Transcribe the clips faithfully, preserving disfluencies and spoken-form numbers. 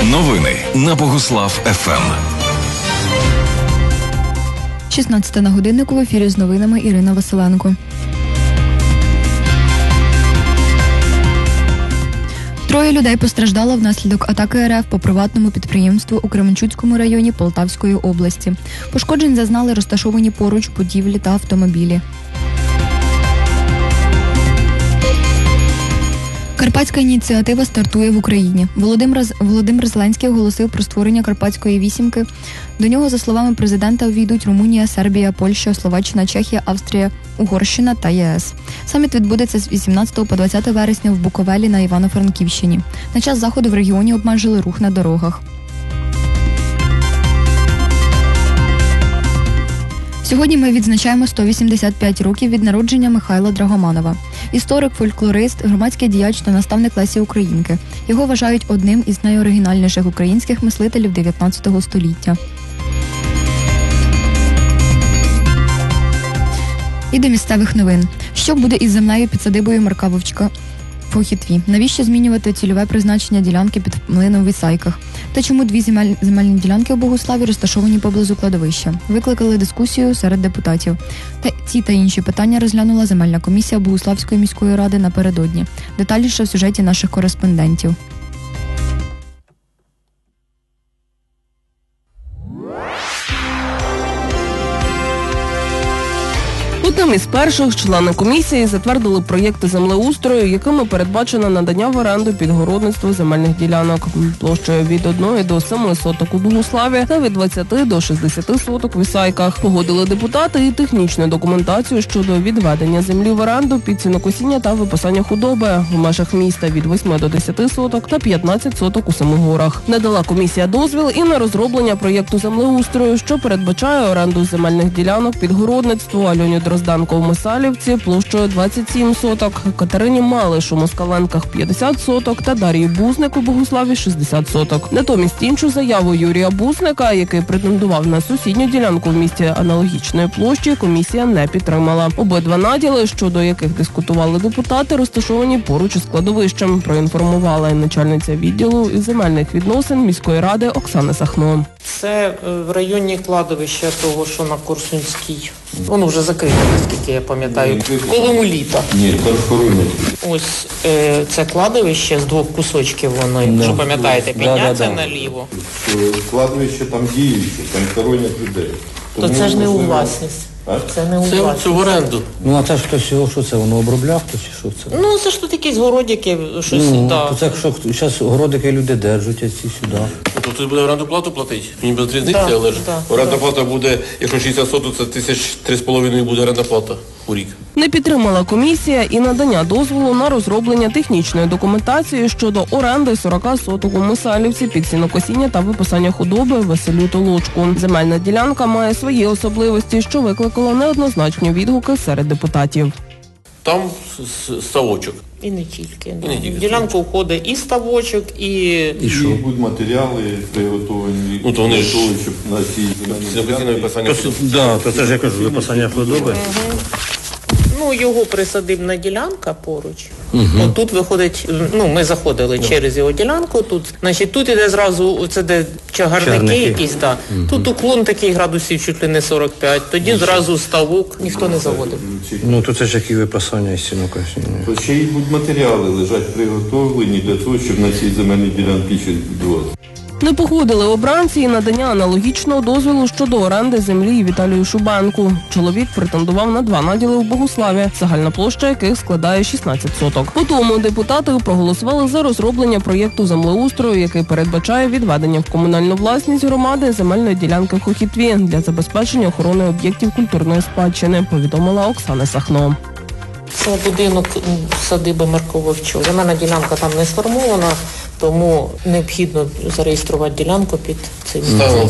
Новини на Богуслав еф ем. шістнадцята на годиннику, в ефірі з новинами Ірина Василенко. Троє людей постраждало внаслідок атаки ер еф по приватному підприємству у Кременчуцькому районі Полтавської області. Пошкоджень зазнали розташовані поруч будівлі та автомобілі. Карпатська ініціатива стартує в Україні. Володимир, Володимир Зеленський оголосив про створення Карпатської вісімки. До нього, за словами президента, увійдуть Румунія, Сербія, Польща, Словаччина, Чехія, Австрія, Угорщина та є ес. Саміт відбудеться з вісімнадцятого по двадцяте вересня в Буковелі на Івано-Франківщині. На час заходу в регіоні обмежили рух на дорогах. Сьогодні ми відзначаємо сто вісімдесят п'ять років від народження Михайла Драгоманова. Історик, фольклорист, громадський діяч та наставник Лесі Українки. Його вважають одним із найоригінальніших українських мислителів дев'ятнадцятого століття. І до місцевих новин. Що буде із землею під садибою Марка Вовчка в Хохітві? Навіщо змінювати цільове призначення ділянки під млином в Ісайках? Та чому дві земель... земельні ділянки у Богуславі розташовані поблизу кладовища? Викликали дискусію серед депутатів. Та ці та інші питання розглянула земельна комісія Богуславської міської ради напередодні. Детальніше в сюжеті наших кореспондентів. Одним із перших члени комісії затвердили проєкти землеустрою, якими передбачено надання в оренду під городництво земельних ділянок площею від одного до семи соток у Богуславі та від двадцяти до шістдесяти соток в Ісайках. Погодили депутати і технічну документацію щодо відведення землі в оренду під сінокосіння та випасання худоби в межах міста від восьми до десяти соток та п'ятнадцяти соток у Семигорах. Надала комісія дозвіл і на розроблення проєкту землеустрою, що передбачає оренду земельних ділянок під городництво Альоні Дрозданко в Мисалівці площею двадцять сім соток, Катерині Малиш у Москаленках п'ятдесят соток та Дар'ї Бузник у Богуславі шістдесят соток. Натомість іншу заяву Юрія Бузника, який претендував на сусідню ділянку в місті аналогічної площі, комісія не підтримала. Обидва наділи, щодо яких дискутували депутати, розташовані поруч із кладовищем, проінформувала начальниця відділу із земельних відносин міської ради Оксана Сахно. Це в районі кладовища того, що на Корсунській. Воно вже закрите, наскільки я пам'ятаю, коло літа. Ні, перехоронять. Ось е, це кладовище з двох кусочків воно, якщо пам'ятаєте, підняться да, да, да. наліво. Кладовище там діюче, там хоронять людей. Тому, то це ж не у власність. А? Це не у це, власність. Це в оренду. Ну а це ж хтось його, що це, воно обробляв хтось чи що це? Ну це ж тут якісь городики, щось, ну, да. то це що, зараз городики люди держать, а ці сюди. Ну, то ти буде оренду плату платити? Мені без різниці, да, але ж да, оренда да. плата буде, якщо шістдесят соток, це тисяч три з половиною буде оренда плата у рік. Не підтримала комісія і надання дозволу на розроблення технічної документації щодо оренди сорок соток у Мисалівці під сінокосіння та випасання худоби Василю Толочку. Земельна ділянка має свої особливості, що викликало неоднозначні відгуки серед депутатів. Там ставочок. І не тільки. І не тільки. В ділянку входить і ставочок, і... І що? Будуть матеріали приготовані, ну, то вони ж... щоб на цій земельній випасання худоби. Да, то це ж я кажу, випасання худоби. Угу. Ну, його присадибна ділянка поруч. Угу. От тут виходить, ну, ми заходили yeah. через його ділянку, тут, значить, тут іде зразу, це де чагарники, чагарники. якісь, да. Угу. Тут уклон такий градусів чуть ли не сорок п'ять, тоді Нічого. зразу ставок, ніхто не заводив. Ну, то це ж які випасання із сінокосіння. То ще й будуть матеріали лежать приготовлені для того, щоб на цій земельній ділянці ще відбувалося. Не погодили обранці і надання аналогічного дозволу щодо оренди землі Віталію Шубенку. Чоловік претендував на два наділи в Богуславі, загальна площа яких складає шістнадцять соток. По тому депутати проголосували за розроблення проєкту землеустрою, який передбачає відведення в комунальну власність громади земельної ділянки в Хохітві для забезпечення охорони об'єктів культурної спадщини, повідомила Оксана Сахно. Це будинок садиби Марка Вовчка. Земельна ділянка там не сформована, тому необхідно зареєструвати ділянку під цим.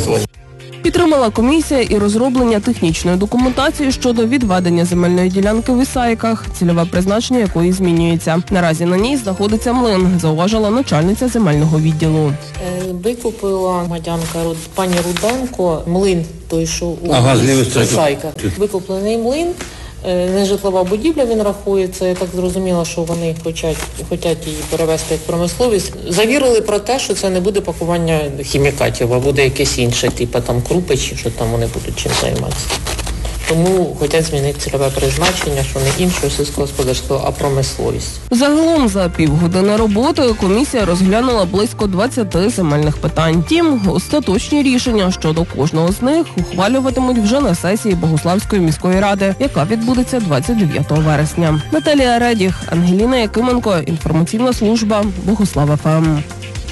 Підтримала комісія і розроблення технічної документації щодо відведення земельної ділянки в Ісайках, цільове призначення якої змінюється. Наразі на ній знаходиться млин, зауважила начальниця земельного відділу. Викупила громадянка пані Руденко млин той, що у ага, Ісайках. Викуплений млин. Нежитлова будівля, він рахується, я так зрозуміла, що вони хочуть, хочуть її перевести як промисловість. Завірили про те, що це не буде пакування хімікатів, а буде якесь інше, типу там крупи, чи що там вони будуть чим займатися. Тому хочуть змінити цільове призначення, що не інше сільськогосподарство, а промисловість. Загалом за півгодини роботи комісія розглянула близько двадцяти земельних питань. Втім, остаточні рішення щодо кожного з них ухвалюватимуть вже на сесії Богуславської міської ради, яка відбудеться двадцять дев'ятого вересня. Наталія Редіх, Ангеліна Якименко, інформаційна служба Богуслав еф ем.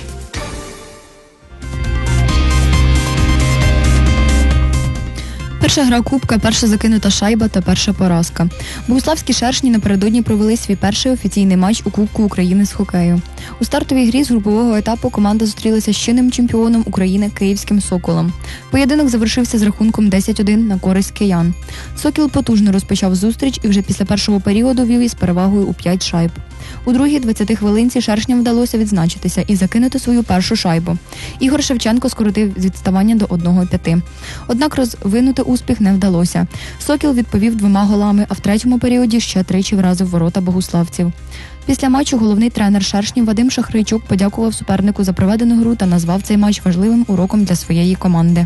Перша гра Кубка, перша закинута шайба та перша поразка. Богуславські шершні напередодні провели свій перший офіційний матч у Кубку України з хокею. У стартовій грі з групового етапу команда зустрілася з чинним чемпіоном України Київським «Соколом». Поєдинок завершився з рахунком десять один на користь киян. «Сокіл» потужно розпочав зустріч і вже після першого періоду вів із перевагою у п'ять шайб. У другій двадцяти хвилинці шершням вдалося відзначитися і закинути свою першу шайбу. Ігор Шевченко скоротив відставання до одного п'яти. Однак розвинути успіх не вдалося. «Сокіл» відповів двома голами, а в третьому періоді ще тричі вразив ворота богуславців. Після матчу головний тренер шершнів Вадим Шахрийчук подякував супернику за проведену гру та назвав цей матч важливим уроком для своєї команди.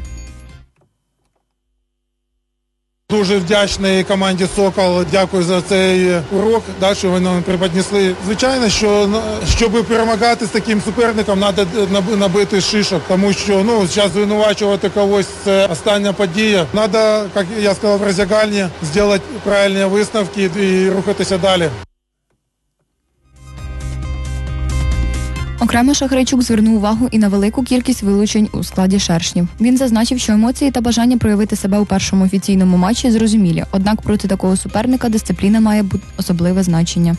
Дуже вдячний команді «Сокол», дякую за цей урок, да, що ви нам приподнесли. Звичайно, що щоб перемагати з таким суперником, треба набити шишок, тому що ну, зараз звинувачувати когось – це остання подія. Треба, як я сказав в роздягальні, зробити правильні висновки і рухатися далі. Окремо Шахрийчук звернув увагу і на велику кількість вилучень у складі шершнів. Він зазначив, що емоції та бажання проявити себе у першому офіційному матчі зрозумілі, однак проти такого суперника дисципліна має бути особливе значення.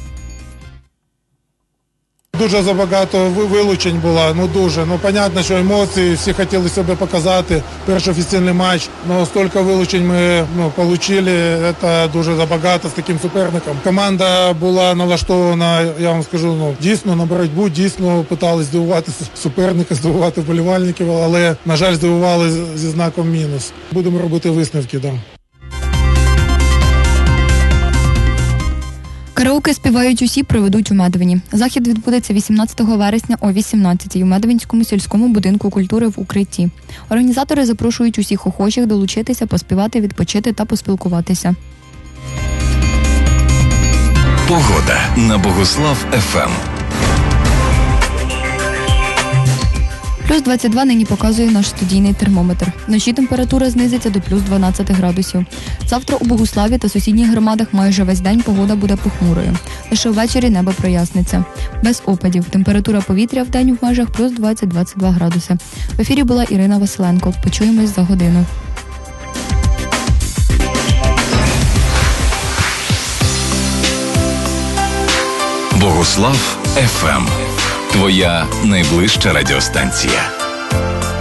Дуже забагато вилучень було, ну дуже. Ну, понятно, що емоції, всі хотіли себе показати. Перший офіційний матч, ну, стільки вилучень ми ну, отримали, це дуже забагато з таким суперником. Команда була налаштована, я вам скажу, ну, дійсно на боротьбу, дійсно питали здивувати суперника, здивувати вболівальників, але, на жаль, здивували зі знаком мінус. Будемо робити висновки, так. Да. Караоке «Співають усі» проведуть у Медвині. Захід відбудеться вісімнадцятого вересня о вісімнадцятій у Медвинському сільському будинку культури в Укритті. Організатори запрошують усіх охочих долучитися, поспівати, відпочити та поспілкуватися. Погода на Богуслав еф ем. Плюс двадцять два нині показує наш студійний термометр. Вночі температура знизиться до плюс дванадцять градусів. Завтра у Богуславі та сусідніх громадах майже весь день погода буде похмурою. Лише ввечері небо проясниться. Без опадів. Температура повітря в день в межах плюс двадцять - двадцять два градуси. В ефірі була Ірина Василенко. Почуємось за годину. Богуслав еф ем. Твоя найближча радіостанція.